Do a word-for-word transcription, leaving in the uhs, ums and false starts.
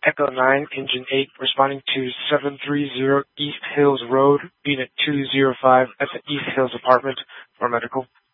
Echo nine, Engine eight, responding to seven three zero East Hills Road, Unit two zero five at the East Hills Apartment for medical.